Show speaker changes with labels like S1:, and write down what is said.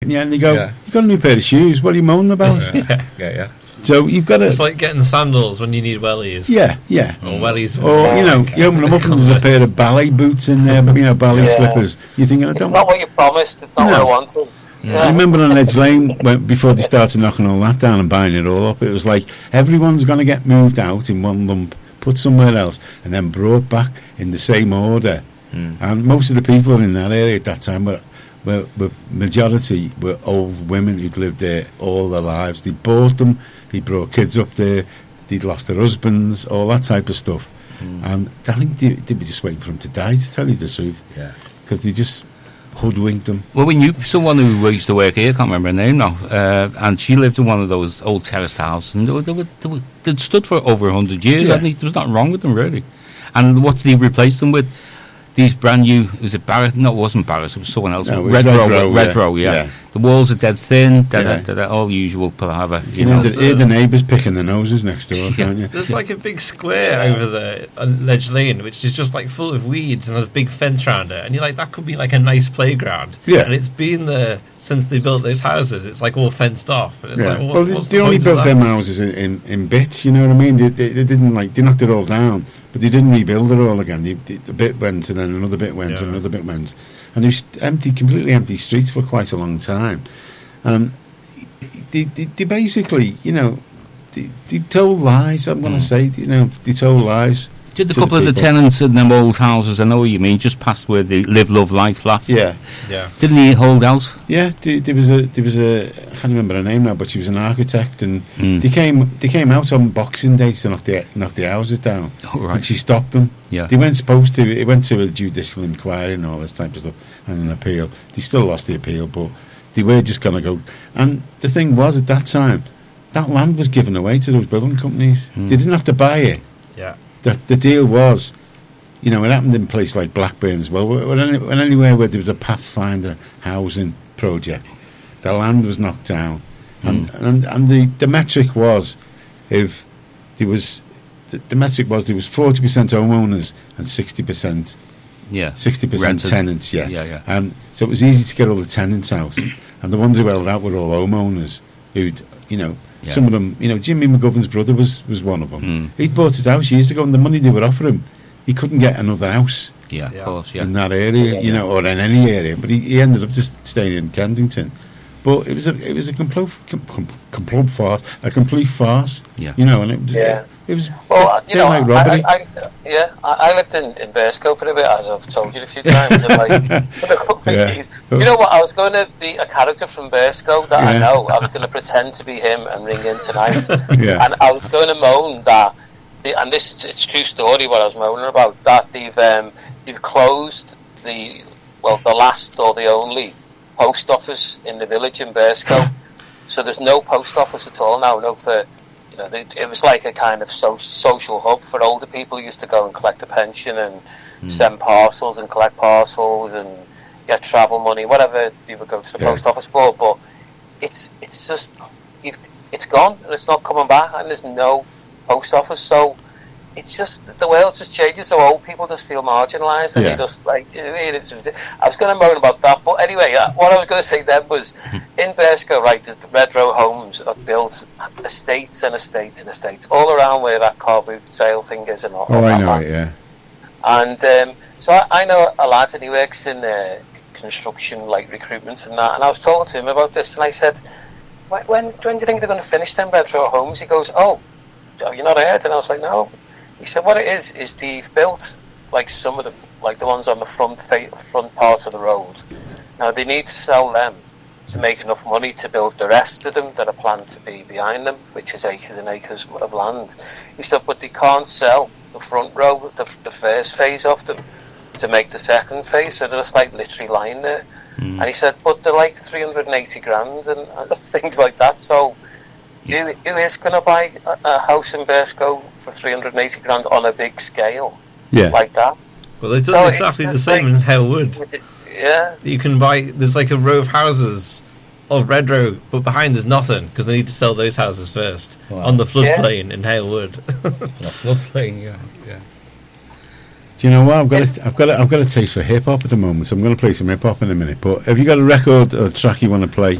S1: Yeah, and they go, "You got a new pair of shoes? What are you moaning about?"
S2: Yeah.
S1: So you've got to.
S3: It's like getting sandals when you need wellies.
S1: Yeah.
S3: Or wellies.
S1: Or you open them up and there's a pair of ballet boots in there, ballet slippers. You're thinking,
S4: it's not what you promised. It's not what I wanted.
S1: I remember on Edge Lane before they started knocking all that down and buying it all up. It was like everyone's going to get moved out in one lump, put somewhere else, and then brought back in the same order. And most of the people in that area at that time were majority were old women who'd lived there all their lives. They bought them, they brought kids up there, they'd lost their husbands, all that type of stuff. And I think they were just waiting for them to die, to tell you the truth. Yeah, because they just hoodwinked them.
S2: Well, we knew someone who used to work here, I can't remember her name now, and she lived in one of those old terraced houses, and they'd stood for over 100 years. I think there was nothing wrong with them, really. And what did he replace them with? These brand new, was it Barrett? No, it wasn't Barrett, it was someone else.
S1: No,
S2: Red Row, yeah. The walls are dead thin, all usual palaver.
S1: You know, the neighbours picking their noses next door, can't you?
S3: There's like a big square over there on Ledge Lane, which is just like full of weeds and a big fence around it. And you're like, that could be like a nice playground. Yeah. And it's been there since they built those houses. It's like all fenced off. And it's like,
S1: well, they only built them houses in bits, you know what I mean? They didn't they knocked it all down. But they didn't rebuild it all again. A bit went, and then another bit went, and another bit went. And it was completely empty streets for quite a long time. And they basically, they told lies, I'm going to say, they told lies.
S2: Did a couple of the tenants in them old houses, I know what you mean, just past where they live, love, life, laugh.
S1: Yeah.
S2: Didn't he hold out?
S1: Yeah, there was a I can't remember her name now, but she was an architect, and they came out on Boxing Day to knock the houses down.
S2: Oh, right.
S1: And she stopped them.
S2: Yeah.
S1: They weren't supposed to. It went to a judicial inquiry and all this type of stuff, and an appeal. They still lost the appeal, but they were just going to go. And the thing was, at that time, that land was given away to those building companies. They didn't have to buy it.
S3: Yeah.
S1: The deal was, it happened in a place like Blackburn as well. Anywhere where there was a Pathfinder housing project, the land was knocked down, and the metric was, if there was, the metric was there was 40% homeowners and 60%, 60% tenants. Yeah. And so it was easy to get all the tenants out, and the ones who held out were all homeowners who'd, some of them, Jimmy McGovern's brother was one of them. He bought his house years ago, and the money they were offering him, he couldn't get another house.
S2: Yeah, of course,
S1: in that area, or in any area. But he ended up just staying in Kensington. But it was a complete farce, complete farce.
S2: Yeah,
S1: and it was.
S4: Well, I lived in Bearscope for a bit, as I've told you a few times. And you know what? I was going to be a character from Bearscope that I know. I was going to pretend to be him and ring in tonight. And I was going to moan that, and it's a true story. What I was moaning about, that they've closed the last or the only post office in the village in Bearscope. So there's no post office at all now. It was like a kind of social hub for older people who used to go and collect a pension and send parcels and collect parcels and get travel money, whatever you would go to the post office for. But it's just it's gone and it's not coming back, and there's no post office. So it's just the world's just changing. So old people just feel marginalised, and they just I was going to moan about that, but anyway, what I was going to say then was in Bearscope, right, the Red Row homes are built estates and estates and estates all around where that car boot sale thing is and all.
S1: Oh, I know it, yeah.
S4: And so I know a lad, and he works in construction, like recruitment and that. And I was talking to him about this, and I said, "When do you think they're going to finish them Red Row homes?" He goes, "Oh, you're not heard?" And I was like, "No." He said, "What it is they've built like some of them, like the ones on the front part of the road. Now they need to sell them to make enough money to build the rest of them that are planned to be behind them, which is acres and acres of land." He said, "But they can't sell the front row, the first phase of them, to make the second phase, so they're just like literally lying there." And he said, "But they're like 380 grand and things like that. So who is going to buy a house in Bearscope for 380 grand on a big scale like that?"
S3: Well, they've done exactly the same in Halewood.
S4: Yeah.
S3: You can buy, there's like a row of houses of Red Row, but behind there's nothing, because they need to sell those houses first. Wow. On the floodplain in Halewood.
S2: On the floodplain, yeah.
S1: Do you know what? I've got a taste for hip hop at the moment, so I'm going to play some hip hop in a minute. But have you got a record or track you want to play?